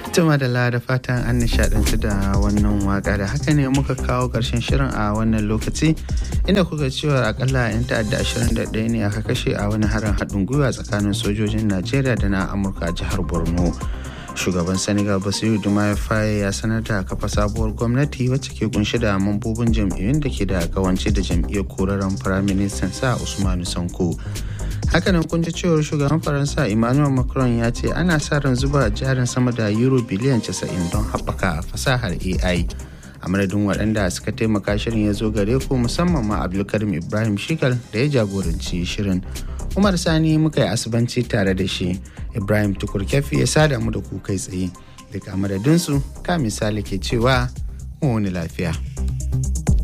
Tuma da fatan an nishadantu da wannan waka da haka ne muka kawo ƙarshen shirin a wannan lokaci inda kuka cewa akalla 'yan ta'adda 21 ne aka kashe a wani harin haɗin gwiwa tsakanin sojojin Najeriya da na Amurka a jihar Borno. Shugaban Senegal Bassirou Diomaye Faye ya sanar da kafa sabuwar gwamnati wacce ke kunshi da mambobin jam'iyyun da ke da kawance da jam'iyyar koraren Firaministan sa Usmanu Sanko. Hakanan kun ji cewar shugaban Faransa Emmanuel Macron ya ce ana sa ran zuba jarin sama da euro biliyan 90 don haɓaka fasahar AI. A madadin waɗanda suka taimaka shirin ya zo gare ku musamman ma Abdulkarim Ibrahim Shikal da ya jagoranci shirin. Umar Sani muka yi asibanci tare da shi. Ibrahim Tukur Kefi ya sada mu da ku kai tsaye. Daga madadinsu ka misali ke cewa mu wani lafiya.